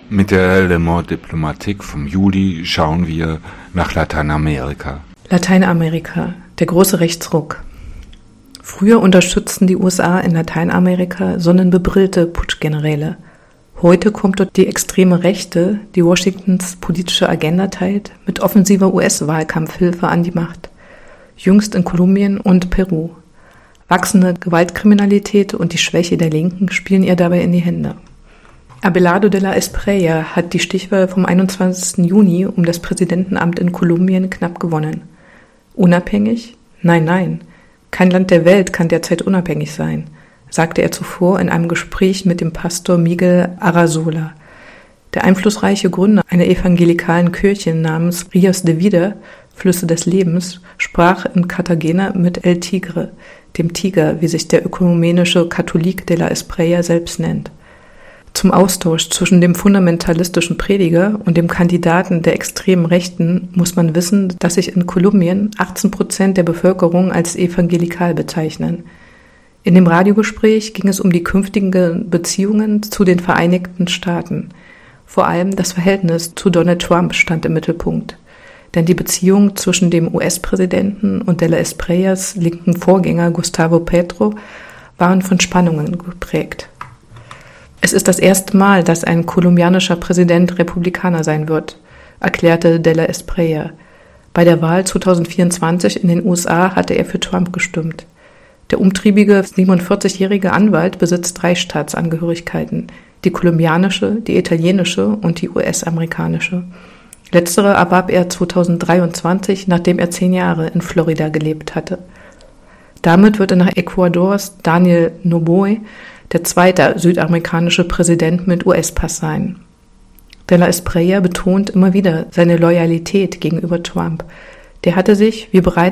Mit der Le Monde Diplomatique vom Juli schauen wir nach Lateinamerika. Lateinamerika, der große Rechtsruck. Früher unterstützten die USA in Lateinamerika sonnenbebrillte Putschgeneräle. Heute kommt dort die extreme Rechte, die Washingtons politische Agenda teilt, mit offensiver US-Wahlkampfhilfe an die Macht. Jüngst in Kolumbien und Peru. Wachsende Gewaltkriminalität und die Schwäche der Linken spielen ihr dabei in die Hände. Abelardo de la Espriella hat die Stichwahl vom 21. Juni um das Präsidentenamt in Kolumbien knapp gewonnen. Unabhängig? Nein, nein. Kein Land der Welt kann derzeit unabhängig sein, sagte er zuvor in einem Gespräch mit dem Pastor Miguel Arrazola. Der einflussreiche Gründer einer evangelikalen Kirche namens Ríos de Vida, Flüsse des Lebens, sprach in Cartagena mit El Tigre, dem Tiger, wie sich der ökumenische Katholik de la Espriella selbst nennt. Zum Austausch zwischen dem fundamentalistischen Prediger und dem Kandidaten der extremen Rechten muss man wissen, dass sich in Kolumbien 18% der Bevölkerung als evangelikal bezeichnen. In dem Radiogespräch ging es um die künftigen Beziehungen zu den Vereinigten Staaten. Vor allem das Verhältnis zu Donald Trump stand im Mittelpunkt. Denn die Beziehung zwischen dem US-Präsidenten und de la Espriellas linken Vorgänger Gustavo Petro waren von Spannungen geprägt. Es ist das erste Mal, dass ein kolumbianischer Präsident Republikaner sein wird, erklärte de la Espriella. Bei der Wahl 2024 in den USA hatte er für Trump gestimmt. Der umtriebige 47-jährige Anwalt besitzt 3 Staatsangehörigkeiten, die kolumbianische, die italienische und die US-amerikanische. Letztere erwarb er 2023, nachdem er 10 Jahre in Florida gelebt hatte. Damit wird er nach Ecuadors Daniel Noboa der zweite südamerikanische Präsident mit US-Pass sein. De la Espriella betont immer wieder seine Loyalität gegenüber Trump. Der hatte sich, wie bereits